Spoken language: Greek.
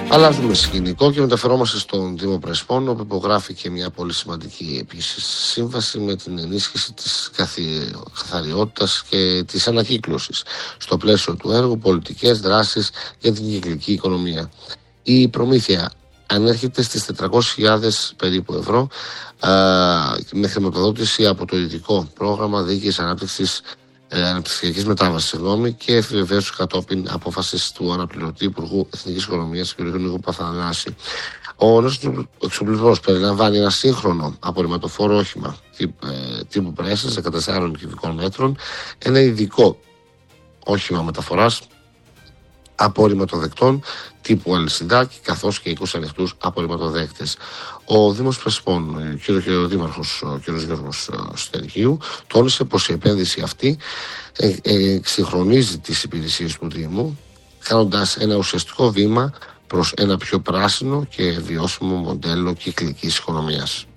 Αλλάζουμε σκηνικό και μεταφερόμαστε στον Δήμο Πρεσπών, όπου υπογράφηκε μια πολύ σημαντική επίσης σύμβαση με την ενίσχυση της καθαριότητας και της ανακύκλωσης στο πλαίσιο του έργου πολιτικές δράσεις για την κυκλική οικονομία. Η προμήθεια ανέρχεται στις 400.000 περίπου ευρώ με χρηματοδότηση από το ειδικό πρόγραμμα δίκαιης αναπτυξιακής μετάβασης και επιβεβαίωση κατόπιν απόφασης του αναπληρωτή Υπουργού Εθνικής Οικονομίας κ. Νίκου Παθανάση. Ο νέος εξοπλισμός περιλαμβάνει ένα σύγχρονο απορριμματοφόρο όχημα τύπου πρέσας 14 κυβικών μέτρων, ένα ειδικό όχημα μεταφοράς απορριμματοδεκτών τύπου αλυσιδάκι, καθώς και 20 ανοιχτούς απορριμματοδέκτες. Ο Δήμος Πρεσπών, ο Δήμαρχος κ. Γιώργος Στεργίου, τόνισε πως η επένδυση αυτή εξυγχρονίζει τις υπηρεσίες του Δήμου, κάνοντας ένα ουσιαστικό βήμα προς ένα πιο πράσινο και βιώσιμο μοντέλο κυκλικής οικονομίας.